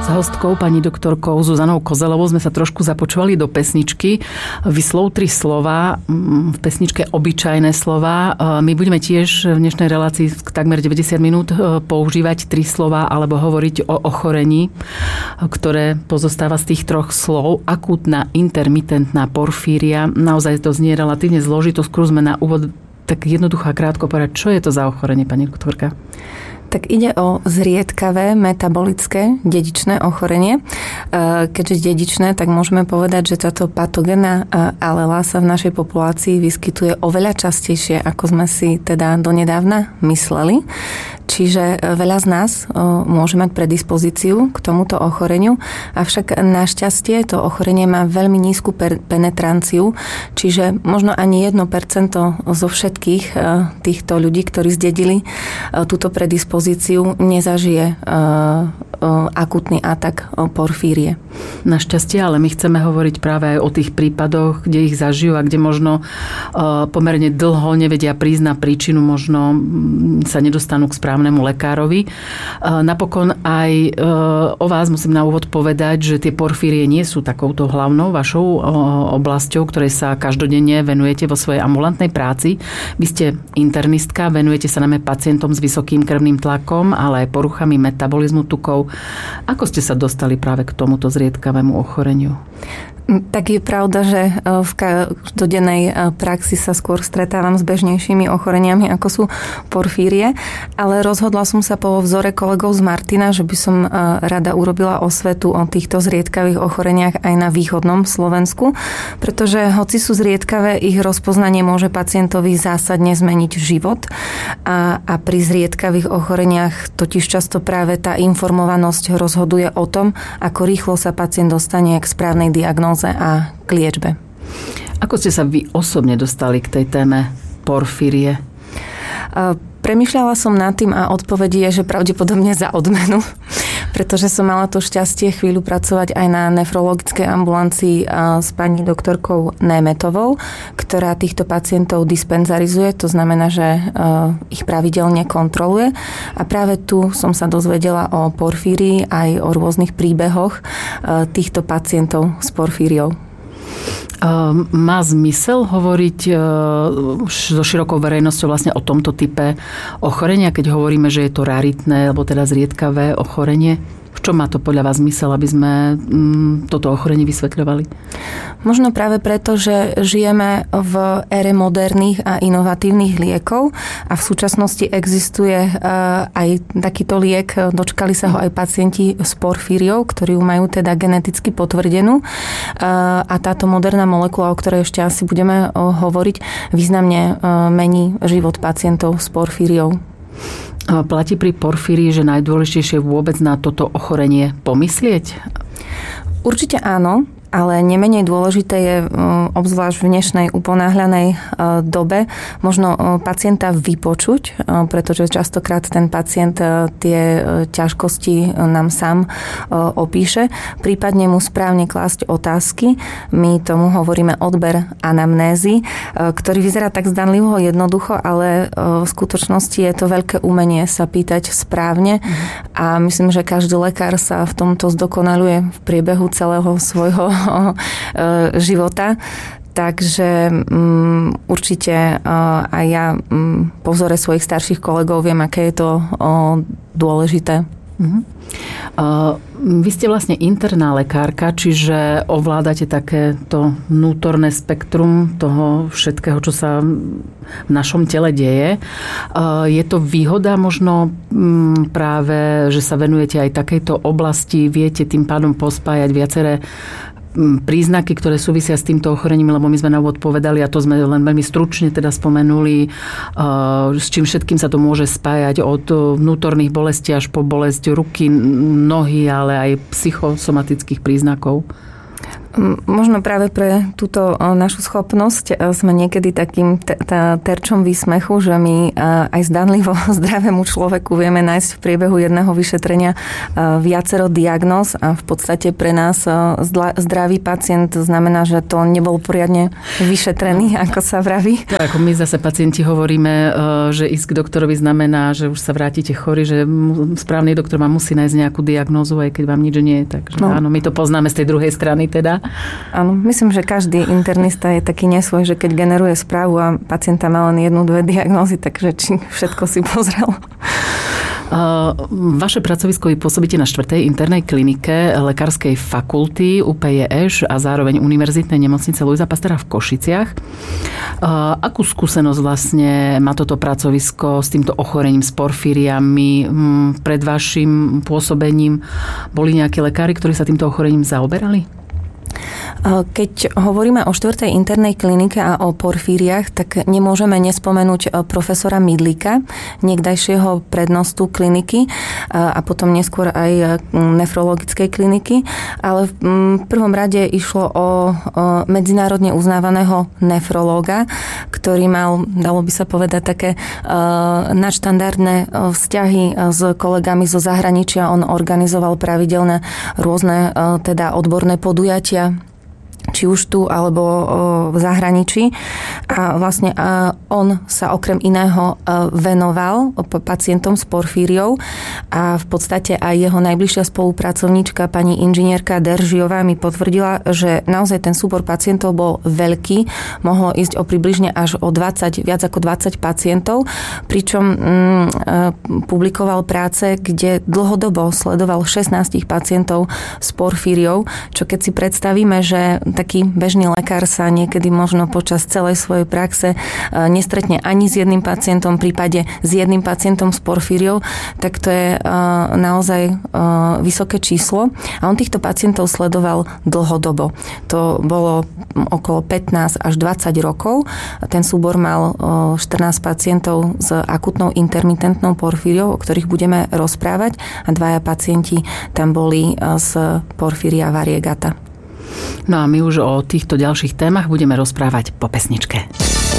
S hostkou, pani doktorkou Zuzanou Kozelovou, sme sa trošku započúvali do pesničky. Vyslov 3 slova, v pesničke obyčajné slova. My budeme tiež v dnešnej relácii takmer 90 minút používať 3 slova alebo hovoriť o ochorení, ktoré pozostáva z tých 3 slov. Akútna intermitentná porfíria. Naozaj to znie relatívne zložito. Skúsme na úvod tak jednoducho a krátko povedať, čo je to za ochorenie, pani doktorka? Tak ide o zriedkavé metabolické dedičné ochorenie. Keďže dedičné, tak môžeme povedať, že táto patogénna alela sa v našej populácii vyskytuje oveľa častejšie, ako sme si teda donedávna mysleli. Čiže veľa z nás môže mať predispozíciu k tomuto ochoreniu, avšak našťastie to ochorenie má veľmi nízku penetranciu, čiže možno ani 1% zo všetkých týchto ľudí, ktorí zdedili túto predispozíciu, nezažije akútny atak porfírie. Našťastie, ale my chceme hovoriť práve aj o tých prípadoch, kde ich zažijú a kde možno pomerne dlho nevedia prísť na príčinu, možno sa nedostanú k správnemu lekárovi. Napokon aj o vás musím na úvod povedať, že tie porfírie nie sú takouto hlavnou vašou oblasťou, ktorej sa každodenne venujete vo svojej ambulantnej práci. Vy ste internistka, venujete sa najmä pacientom s vysokým krvným tlakom, ale aj poruchami metabolizmu tukov. Ako ste sa dostali práve k tomuto zriedkavému ochoreniu? Tak je pravda, že v každodennej praxi sa skôr stretávam s bežnejšími ochoreniami, ako sú porfírie, ale rozhodla som sa po vzore kolegov z Martina, že by som rada urobila osvetu o týchto zriedkavých ochoreniach aj na východnom Slovensku, pretože hoci sú zriedkavé, ich rozpoznanie môže pacientovi zásadne zmeniť život a pri zriedkavých ochoreniach totiž často práve tá informovanosť rozhoduje o tom, ako rýchlo sa pacient dostane k správnej diagnóze a k liečbe. Ako ste sa vy osobne dostali k tej téme porfírie? Premýšľala som nad tým a odpoveď je, že pravdepodobne za odmenu, pretože som mala to šťastie chvíľu pracovať aj na nefrologickej ambulancii s pani doktorkou Németovou, ktorá týchto pacientov dispenzarizuje, to znamená, že ich pravidelne kontroluje. A práve tu som sa dozvedela o porfírii aj o rôznych príbehoch týchto pacientov s porfíriou. Má zmysel hovoriť so širokou verejnosťou vlastne o tomto type ochorenia, keď hovoríme, že je to raritné alebo teda zriedkavé ochorenie? V čom má to podľa vás zmysel, aby sme toto ochorenie vysvetľovali? Možno práve preto, že žijeme v ére moderných a inovatívnych liekov a v súčasnosti existuje aj takýto liek, dočkali sa ho aj pacienti s porfíriou, ktorí ju majú teda geneticky potvrdenú a táto moderná molekula, o ktorej ešte asi budeme hovoriť, významne mení život pacientov s porfíriou. Platí pri porfírii, že najdôležitejšie vôbec na toto ochorenie pomyslieť? Určite áno, ale nemenej dôležité je, obzvlášť v dnešnej uponáhľanej dobe, možno pacienta vypočuť, pretože častokrát ten pacient tie ťažkosti nám sám opíše, prípadne mu správne klásť otázky. My tomu hovoríme odber anamnézy, ktorý vyzerá tak zdanlivo jednoducho, ale v skutočnosti je to veľké umenie sa pýtať správne a myslím, že každý lekár sa v tomto zdokonaluje v priebehu celého svojho života. Takže určite aj ja po vzore svojich starších kolegov viem, aké je to dôležité. Vy ste vlastne interná lekárka, čiže ovládate takéto vnútorné spektrum toho všetkého, čo sa v našom tele deje. Je to výhoda možno práve, že sa venujete aj takejto oblasti, viete tým pádom pospájať viaceré príznaky, ktoré súvisia s týmto ochorením, lebo my sme na úvod povedali, a to sme len veľmi stručne teda spomenuli, s čím všetkým sa to môže spájať od vnútorných bolestí až po bolesť ruky, nohy, ale aj psychosomatických príznakov. Možno práve pre túto našu schopnosť sme niekedy takým terčom výsmechu, že my aj zdanlivo zdravému človeku vieme nájsť v priebehu jedného vyšetrenia viacero diagnóz a v podstate pre nás zdravý pacient znamená, že to nebol poriadne vyšetrený, ako sa vraví. To ako my zase pacienti hovoríme, že ísť k doktorovi znamená, že už sa vrátite chorí, že správny doktor vám musí nájsť nejakú diagnózu, aj keď vám nič nie je. Takže áno, my to poznáme z tej druhej strany teda. Áno, myslím, že každý internista je taký nesvoj, že keď generuje správu a pacienta má len 1-2 diagnózy, takže či všetko si pozrel. Vaše pracovisko vy pôsobíte na 4. internej klinike Lekárskej fakulty UPJŠ a zároveň Univerzitnej nemocnice Luisa Pastéra v Košiciach. Akú skúsenosť vlastne má toto pracovisko s týmto ochorením, s porfíriami? Pred vašim pôsobením boli nejakí lekári, ktorí sa týmto ochorením zaoberali? Keď hovoríme o 4. internej klinike a o porfíriách, tak nemôžeme nespomenúť profesora Mydlíka, niekdajšieho prednostu kliniky a potom neskôr aj nefrologickej kliniky. Ale v prvom rade išlo o medzinárodne uznávaného nefrológa, ktorý mal, dalo by sa povedať, také nadštandardné vzťahy s kolegami zo zahraničia. On organizoval pravidelné rôzne teda odborné podujatia, či už tu, alebo v zahraničí. A vlastne on sa okrem iného venoval pacientom s porfíriou a v podstate aj jeho najbližšia spolupracovníčka, pani inžinierka Deržiová, mi potvrdila, že naozaj ten súbor pacientov bol veľký. Mohlo ísť o približne až o viac ako 20 pacientov, pričom publikoval práce, kde dlhodobo sledoval 16 pacientov s porfíriou, čo keď si predstavíme, že taký bežný lekár sa niekedy možno počas celej svojej praxe nestretne ani s jedným pacientom, v prípade s jedným pacientom s porfíriou, tak to je naozaj vysoké číslo. A on týchto pacientov sledoval dlhodobo. To bolo okolo 15 až 20 rokov. Ten súbor mal 14 pacientov s akutnou intermitentnou porfíriou, o ktorých budeme rozprávať, a 2 pacienti tam boli z porfíria variegata. No a my už o týchto ďalších témach budeme rozprávať po pesničke.